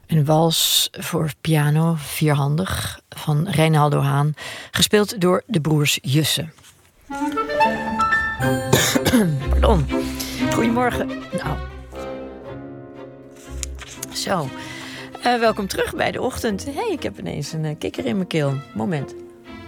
Een wals voor piano, vierhandig, van Reinaldo Haan. Gespeeld door de broers Jussen. Pardon. Goedemorgen. Nou. Zo. Welkom terug bij de ochtend. Hey, ik heb ineens een kikker in mijn keel. Moment.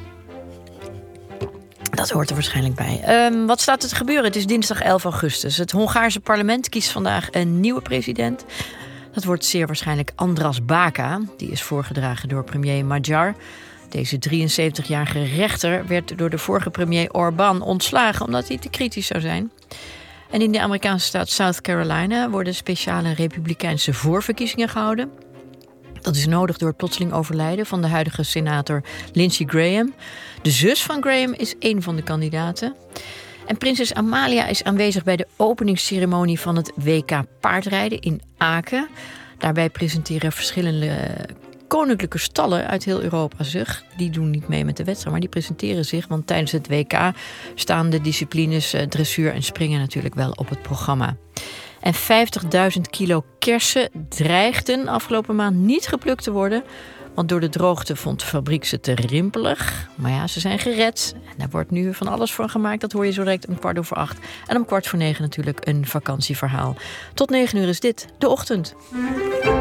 Dat hoort er waarschijnlijk bij. Wat staat er te gebeuren? Het is dinsdag 11 augustus. Het Hongaarse parlement kiest vandaag een nieuwe president. Dat wordt zeer waarschijnlijk Andras Baka. Die is voorgedragen door premier Magyar. Deze 73-jarige rechter werd door de vorige premier Orbán ontslagen omdat hij te kritisch zou zijn. En in de Amerikaanse staat South Carolina worden speciale republikeinse voorverkiezingen gehouden. Dat is nodig door het plotseling overlijden van de huidige senator Lindsey Graham. De zus van Graham is één van de kandidaten. En prinses Amalia is aanwezig bij de openingsceremonie van het WK paardrijden in Aken. Daarbij presenteren verschillende koninklijke stallen uit heel Europa zich. Die doen niet mee met de wedstrijd, maar die presenteren zich. Want tijdens het WK staan de disciplines dressuur en springen natuurlijk wel op het programma. En 50.000 kilo kersen dreigden afgelopen maand niet geplukt te worden. Want door de droogte vond de fabriek ze te rimpelig. Maar ja, ze zijn gered. En daar wordt nu van alles voor gemaakt. Dat hoor je zo direct om 8:15. En om 8:45 natuurlijk een vakantieverhaal. Tot 9 uur is dit, de ochtend.